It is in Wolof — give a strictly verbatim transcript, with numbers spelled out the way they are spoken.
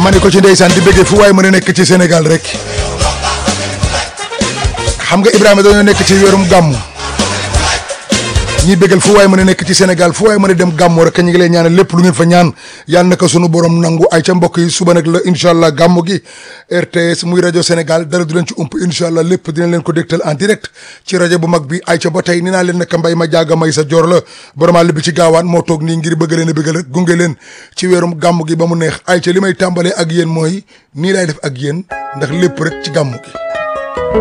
ma ne ko ci ndeysaan di bëggee fu waay mën a nekk ci Sénégal rek xam nga Ibrahima dañoo nekk ci weerum gàmmu ñi bëggal fu waay mën a nekk ci Sénégal fu waay mën a dem gàmmu rek ñu ngi lay ñaanal lépp lu ngeen fa ñaan yàlla na ko sunu borom nangu ay ca mbokk yi suba nag la incha allah gàmmu gi R T S muy rajo Sénégal dara du leen ci ump incha allah lépp dina leen ko dégtal en direct ci rajo bu mag bi ay ca ba tey ni naa leen naka mbay ma jaaga may sa joor la borom li bi ci gaawaan moo toog nii ngir bëgg leen a bëggal rek gunge leen ci weerum gàmmu gi ba mu neex ay ca li may tàmbalee ak yéen mooy nii laay def ak yéen ndax lépp rek ci gàmmu gi